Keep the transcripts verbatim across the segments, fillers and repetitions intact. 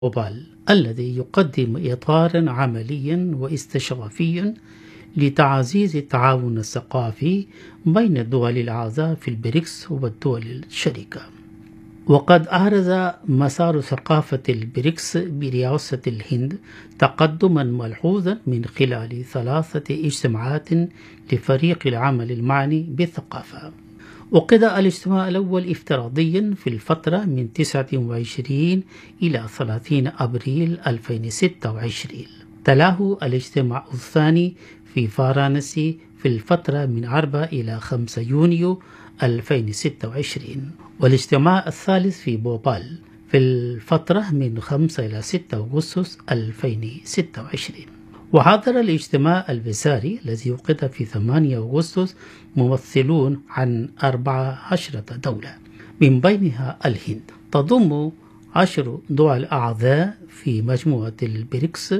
بوبال الذي يقدم إطارا عمليا واستشرافيا لتعزيز التعاون الثقافي بين الدول الأعضاء في البريكس والدول الشريكة. وقد أحرز مسار ثقافة البريكس برئاسة الهند تقدما ملحوظا من خلال ثلاثة اجتماعات لفريق العمل المعني بالثقافة. عقد الاجتماع الأول افتراضيا في الفترة من تسعة وعشرين إلى ثلاثين أبريل ألفين وستة وعشرين. تلاه الاجتماع الثاني في فارانسي في الفترة من أربعة إلى خمسة يونيو ألفين وستة وعشرين، والاجتماع الثالث في بوبال في الفترة من خمسة إلى ستة أغسطس ألفين وستة وعشرين. وحضر الاجتماع الوزاري الذي عقد في ثمانية أغسطس ممثلون عن أربع عشرة دولة، من بينها الهند. تضم عشر دول أعضاء في مجموعة البريكس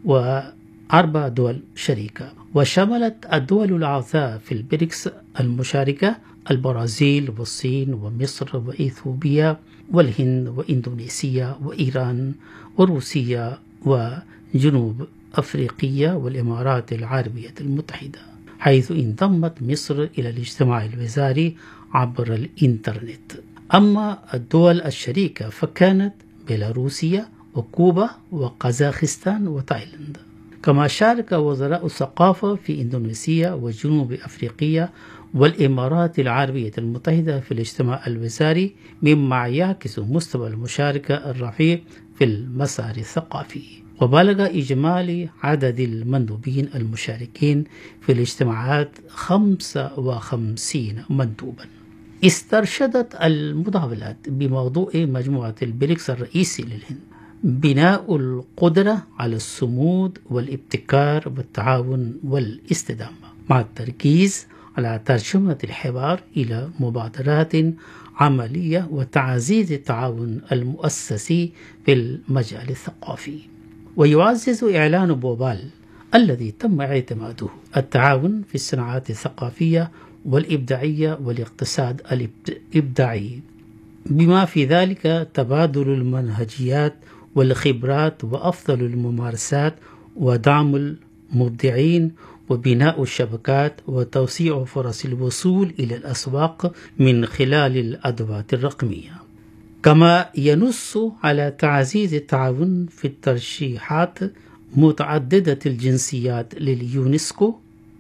وأربع دول شريكة، وشملت الدول الأعضاء في البريكس المشاركة البرازيل والصين ومصر وإثيوبيا والهند وإندونيسيا وإيران وروسيا وجنوب أفريقيا والإمارات العربية المتحدة، حيث انضمت مصر إلى الاجتماع الوزاري عبر الإنترنت. أما الدول الشريكة فكانت بيلاروسيا وكوبا وقزاخستان وتايلاند. كما شارك وزراء الثقافة في إندونيسيا وجنوب أفريقيا والإمارات العربية المتحدة في الاجتماع الوزاري، مما يعكس مستوى المشاركة الرفيع في المسار الثقافي. وبلغ إجمالي عدد المندوبين المشاركين في الاجتماعات خمسة وخمسين مندوبا. استرشدت المداولات بموضوع مجموعة البريكس الرئيسي للهند بناء القدرة على الصمود والابتكار والتعاون والاستدامة، مع التركيز على ترجمة الحوار إلى مبادرات عملية وتعزيز التعاون المؤسسي في المجال الثقافي. ويعزز إعلان بوبال الذي تم اعتماده التعاون في الصناعات الثقافية والإبداعية والاقتصاد الإبداعي، بما في ذلك تبادل المنهجيات والخبرات وأفضل الممارسات ودعم المبدعين وبناء الشبكات وتوسيع فرص الوصول إلى الأسواق من خلال الأدوات الرقمية. كما ينص على تعزيز التعاون في الترشيحات متعددة الجنسيات لليونسكو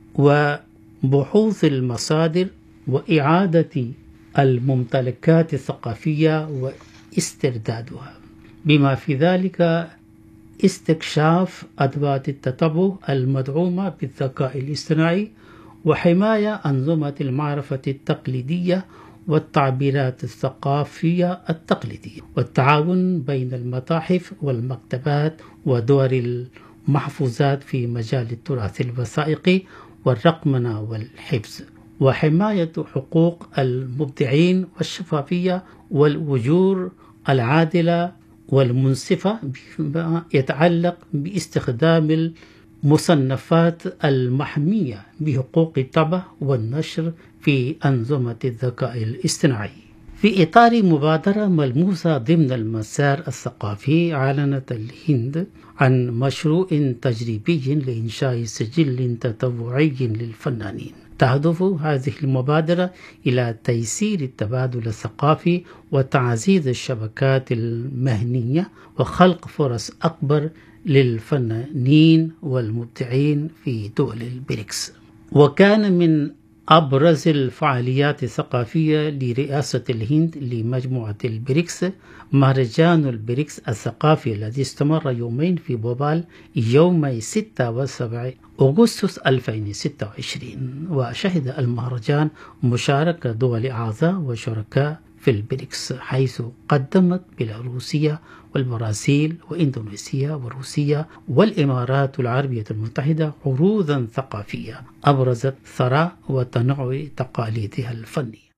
وبحوث المصادر وإعادة الممتلكات الثقافية واستردادها، بما في ذلك استكشاف أدوات التتبع المدعومة بالذكاء الاصطناعي وحماية أنظمة المعرفة التقليدية والتعبيرات الثقافية التقليدية، والتعاون بين المتاحف والمكتبات ودور المحفوظات في مجال التراث الوثائقي والرقمنة والحفظ، وحماية حقوق المبدعين والشفافية والأجور العادلة والمنصفة بما يتعلق باستخدام المصنفات المحمية بحقوق الطبع والنشر في أنظمة الذكاء الاصطناعي. في إطار مبادرة ملموسة ضمن المسار الثقافي، أعلنت الهند عن مشروع تجريبي لإنشاء سجل تطوعي للفنانين. تهدف هذه المبادرة إلى تيسير التبادل الثقافي وتعزيز الشبكات المهنية وخلق فرص أكبر للفنانين والمبدعين في دول البريكس. وكان من أبرز الفعاليات الثقافية لرئاسة الهند لمجموعة البريكس مهرجان البريكس الثقافي الذي استمر يومين في بوبال يوم ستة وسبعة أغسطس ألفين وستة وعشرين. وشهد المهرجان مشاركة دول أعضاء وشركاء في البريكس، حيث قدمت بيلاروسيا والبرازيل وإندونيسيا وروسيا والإمارات العربية المتحدة عروضا ثقافية أبرزت ثراء وتنوع تقاليدها الفنية.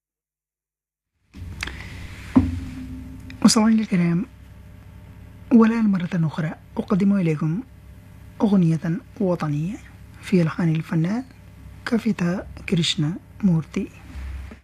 مستمعينا الكرام، والآن مرة أخرى أقدم إليكم أغنية وطنية في ألحان الفنان كافيتا كريشنا مورتي.